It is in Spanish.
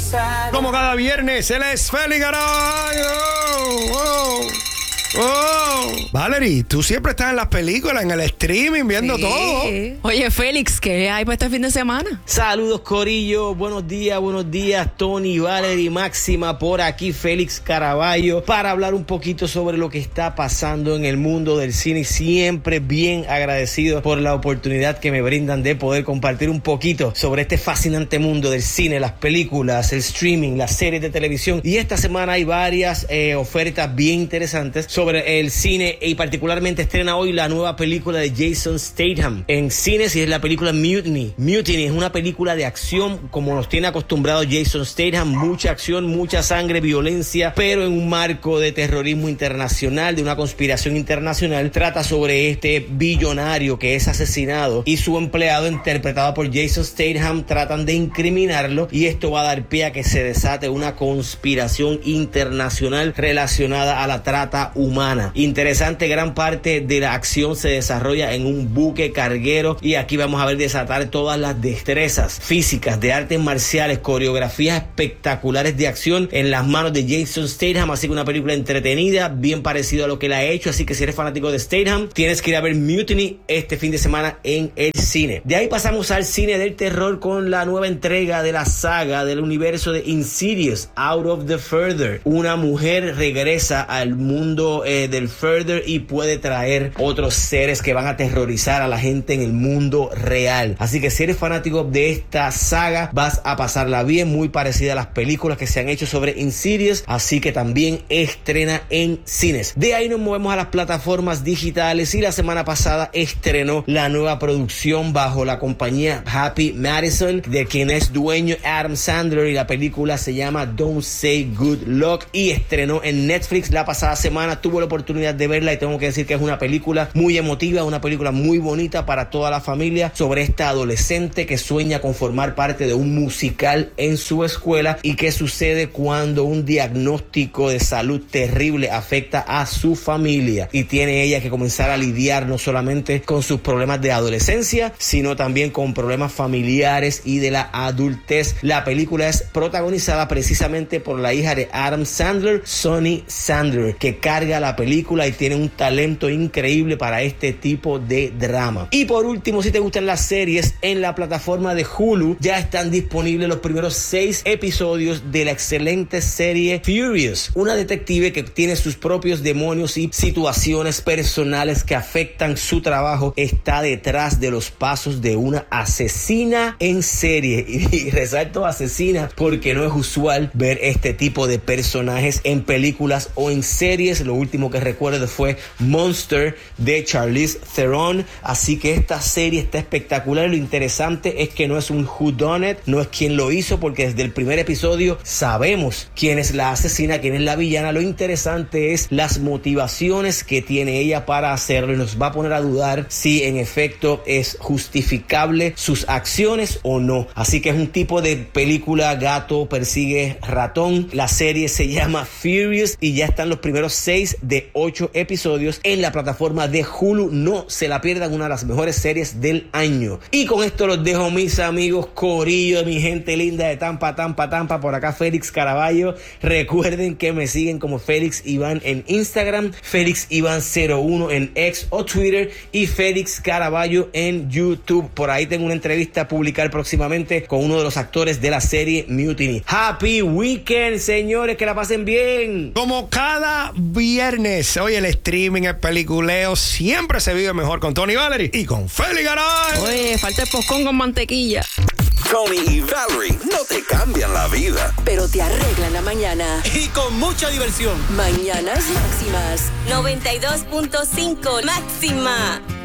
Como cada viernes, él es Félix Caraballo. Valerie, tú siempre estás en las películas, en el streaming, viendo todo. Oye, Félix, ¿qué hay para este fin de semana? Saludos, corillo. Buenos días, Tony, Valerie, Máxima. Por aquí, Félix Caraballo, para hablar un poquito sobre lo que está pasando en el mundo del cine. Siempre bien agradecido por la oportunidad que me brindan de poder compartir un poquito sobre este fascinante mundo del cine, las películas, el streaming, las series de televisión. Y esta semana hay varias ofertas bien interesantes sobre el cine, y particularmente estrena hoy la nueva película de Jason Statham en cines, y es la película Mutiny. Mutiny es una película de acción como nos tiene acostumbrado Jason Statham, mucha acción, mucha sangre, violencia, pero en un marco de terrorismo internacional, de una conspiración internacional. Trata sobre este billonario que es asesinado y su empleado, interpretado por Jason Statham, tratan de incriminarlo, y esto va a dar pie a que se desate una conspiración internacional relacionada a la trata humana. Interesante, gran parte de la acción se desarrolla en un buque carguero, y aquí vamos a ver desatar todas las destrezas físicas de artes marciales, coreografías espectaculares de acción en las manos de Jason Statham. Así que una película entretenida, bien parecido a lo que él ha hecho. Así que si eres fanático de Statham, tienes que ir a ver Mutiny este fin de semana en el cine. De ahí pasamos al cine del terror con la nueva entrega de la saga del universo de Insidious, Out of the Further. Una mujer regresa al mundo del Further y puede traer otros seres que van a aterrorizar a la gente en el mundo real. Así que si eres fanático de esta saga, vas a pasarla bien, muy parecida a las películas que se han hecho sobre Insidious, así que también estrena en cines. De ahí nos movemos a las plataformas digitales, y la semana pasada estrenó la nueva producción bajo la compañía Happy Madison, de quien es dueño Adam Sandler, y la película se llama Don't Say Good Luck, y estrenó en Netflix la pasada semana. Tuve la oportunidad de verla y tengo que decir que es una película muy emotiva, una película muy bonita para toda la familia, sobre esta adolescente que sueña con formar parte de un musical en su escuela, y qué sucede cuando un diagnóstico de salud terrible afecta a su familia, y tiene ella que comenzar a lidiar no solamente con sus problemas de adolescencia, sino también con problemas familiares y de la adultez. La película es protagonizada precisamente por la hija de Adam Sandler, Sonny Sandler, que carga la película y tiene un talento increíble para este tipo de drama. Y por último, si te gustan las series, en la plataforma de Hulu ya están disponibles los primeros 6 episodios de la excelente serie Furious, una detective que tiene sus propios demonios y situaciones personales que afectan su trabajo. Está detrás de los pasos de una asesina en serie, y resalto asesina porque no es usual ver este tipo de personajes en películas o en series. Lo último que recuerdo fue Monster de Charlize Theron, así que esta serie está espectacular. Lo interesante es que no es un whodunit, no es quién lo hizo, porque desde el primer episodio sabemos quién es la asesina, quién es la villana. Lo interesante es las motivaciones que tiene ella para hacerlo, y nos va a poner a dudar si en efecto es justificable sus acciones o no. Así que es un tipo de película gato persigue ratón. La serie se llama Furious y ya están los primeros 6 de 8 episodios en la plataforma de Hulu. No se la pierdan, una de las mejores series del año. Y con esto los dejo, mis amigos, corillo, mi gente linda de Tampa. Por acá Félix Caraballo. Recuerden que me siguen como Félix Iván en Instagram, Félix Iván 01 en X o Twitter, y Félix Caraballo en YouTube. Por ahí tengo una entrevista a publicar próximamente con uno de los actores de la serie Mutiny. Happy Weekend, señores, que la pasen bien. Como cada viernes, hoy el streaming, el peliculeo, siempre se vive mejor con Tony, Valerie y con Félix Caraballo. Oye, falta el poscón con mantequilla. Tony y Valerie no te cambian la vida, pero te arreglan la mañana. Y con mucha diversión. Mañanas Máximas. 92.5 Máxima.